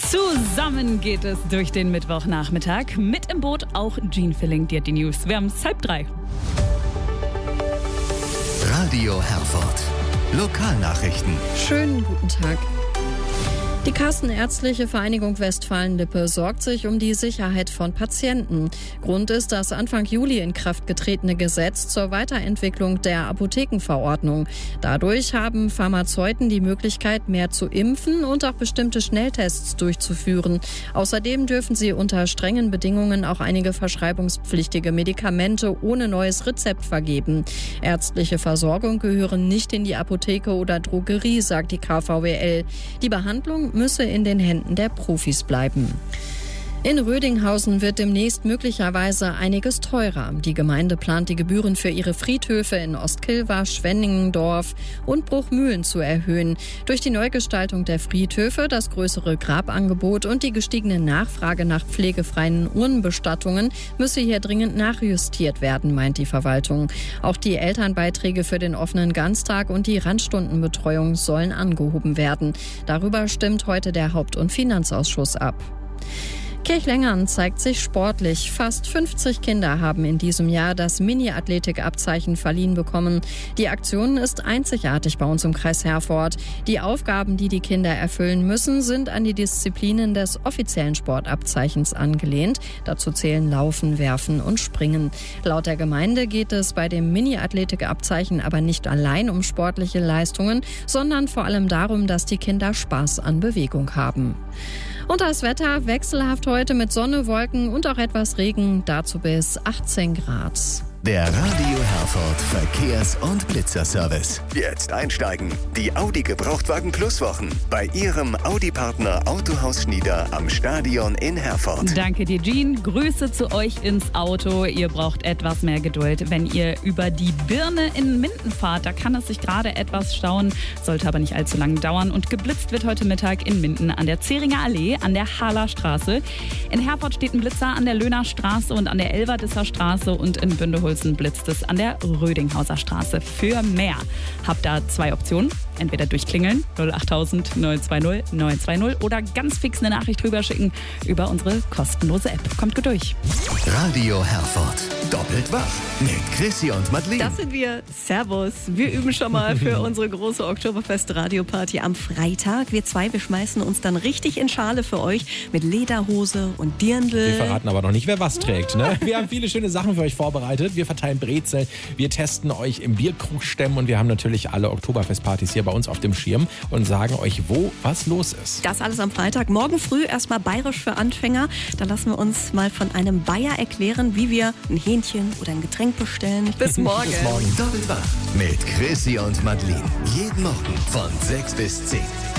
Zusammen geht es durch den Mittwochnachmittag. Mit im Boot auch Gene Filling, die hat die News. Wir haben es 2:30. Radio Herford. Lokalnachrichten. Schönen guten Tag. Die Kassenärztliche Vereinigung Westfalen-Lippe sorgt sich um die Sicherheit von Patienten. Grund ist das Anfang Juli in Kraft getretene Gesetz zur Weiterentwicklung der Apothekenverordnung. Dadurch haben Pharmazeuten die Möglichkeit, mehr zu impfen und auch bestimmte Schnelltests durchzuführen. Außerdem dürfen sie unter strengen Bedingungen auch einige verschreibungspflichtige Medikamente ohne neues Rezept vergeben. Ärztliche Versorgung gehören nicht in die Apotheke oder Drogerie, sagt die KVWL. Die Behandlung müsse in den Händen der Profis bleiben. In Rödinghausen wird demnächst möglicherweise einiges teurer. Die Gemeinde plant, die Gebühren für ihre Friedhöfe in Ostkilwa, Schwenningendorf und Bruchmühlen zu erhöhen. Durch die Neugestaltung der Friedhöfe, das größere Grabangebot und die gestiegene Nachfrage nach pflegefreien Urnenbestattungen müsse hier dringend nachjustiert werden, meint die Verwaltung. Auch die Elternbeiträge für den offenen Ganztag und die Randstundenbetreuung sollen angehoben werden. Darüber stimmt heute der Haupt- und Finanzausschuss ab. Kirchlengern zeigt sich sportlich. Fast 50 Kinder haben in diesem Jahr das Mini-Athletik-Abzeichen verliehen bekommen. Die Aktion ist einzigartig bei uns im Kreis Herford. Die Aufgaben, die die Kinder erfüllen müssen, sind an die Disziplinen des offiziellen Sportabzeichens angelehnt. Dazu zählen Laufen, Werfen und Springen. Laut der Gemeinde geht es bei dem Mini-Athletik-Abzeichen aber nicht allein um sportliche Leistungen, sondern vor allem darum, dass die Kinder Spaß an Bewegung haben. Und das Wetter wechselhaft heute mit Sonne, Wolken und auch etwas Regen, dazu bis 18 Grad. Der Radio Herford Verkehrs- und Blitzerservice. Jetzt einsteigen. Die Audi Gebrauchtwagen Plus Wochen bei Ihrem Audi-Partner Autohaus Schnieder am Stadion in Herford. Danke dir, Gene. Grüße zu euch ins Auto. Ihr braucht etwas mehr Geduld, wenn ihr über die Birne in Minden fahrt. Da kann es sich gerade etwas stauen, sollte aber nicht allzu lange dauern. Und geblitzt wird heute Mittag in Minden an der Zähringer Allee, an der Haller Straße. In Herford steht ein Blitzer an der Löhner Straße und an der Elverdisser Straße und in Bündeholzen blitzt es an der Rödinghauser Straße. Für mehr habt da 2 Optionen. Entweder durchklingeln 08000 920 920 oder ganz fix eine Nachricht drüber schicken über unsere kostenlose App. Kommt gut durch. Radio Herford. Doppelt wach mit Chrissy und Madeleine. Das sind wir. Servus. Wir üben schon mal für unsere große Oktoberfest-Radioparty am Freitag. Wir schmeißen uns dann richtig in Schale für euch mit Lederhose und Dirndl. Wir verraten aber noch nicht, wer was trägt. Ne? Wir haben viele schöne Sachen für euch vorbereitet. Wir verteilen Brezel, wir testen euch im Bierkrug stemmen und wir haben natürlich alle Oktoberfestpartys hier bei uns auf dem Schirm und sagen euch, wo was los ist. Das alles am Freitag. Morgen früh erstmal bayerisch für Anfänger. Da lassen wir uns mal von einem Bayer erklären, wie wir ein Hähnchen oder ein Getränk bestellen. Bis morgen. Bis morgen. Doppelt wach mit Chrissy und Madeleine. Jeden Morgen von 6 bis 10.